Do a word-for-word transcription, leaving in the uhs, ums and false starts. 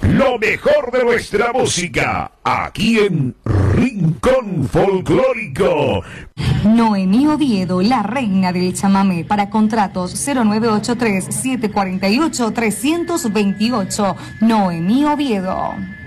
Lo mejor de nuestra música, aquí en Rincón Folclórico. Noemí Oviedo, la reina del chamamé. Para contratos cero nueve ocho tres, siete cuatro ocho, tres dos ocho. Noemí Oviedo.